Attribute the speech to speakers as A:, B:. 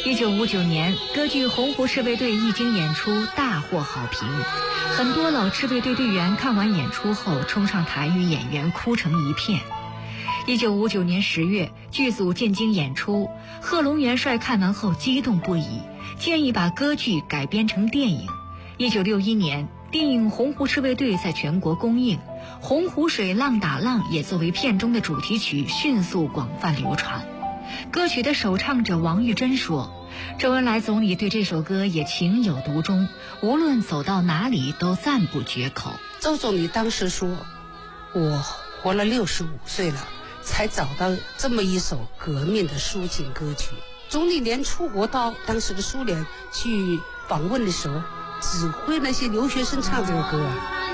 A: 1959年，歌剧《洪湖赤卫队》一经演出大获好评，很多老赤卫队队员看完演出后冲上台与演员哭成一片。1959年10月，剧组进京演出，贺龙元帅看完后激动不已，建议把歌剧改编成电影。1961年，电影《洪湖赤卫队》在全国公映，洪湖水浪打浪也作为片中的主题曲迅速广泛流传。歌曲的首唱者王玉珍说，周恩来总理对这首歌也情有独钟，无论走到哪里都赞不绝口。
B: 周总理当时说，我活了65岁了，才找到这么一首革命的抒情歌曲。总理连出国到当时的苏联去访问的时候，指挥那些留学生唱这个歌。